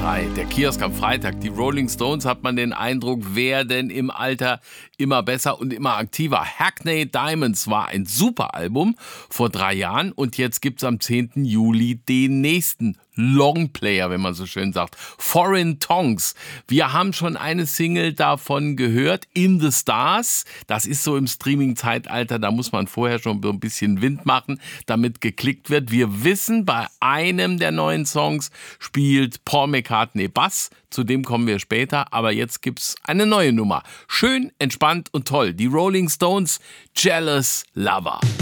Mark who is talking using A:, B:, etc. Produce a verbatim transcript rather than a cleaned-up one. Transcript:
A: drei, der Kiosk am Freitag. Die Rolling Stones, hat man den Eindruck, werden im Alter immer besser und immer aktiver. Hackney Diamonds war ein super Album vor drei Jahren und jetzt gibt's am zehnten Juli den nächsten Longplayer, wenn man so schön sagt. Foreign Tongues. Wir haben schon eine Single davon gehört, In the Stars. Das ist so im Streaming-Zeitalter, da muss man vorher schon so ein bisschen Wind machen, damit geklickt wird. Wir wissen, bei einem der neuen Songs spielt Paul McCartney Bass. Zu dem kommen wir später, aber jetzt gibt's eine neue Nummer. Schön, entspannt und toll. Die Rolling Stones, Jealous Lover.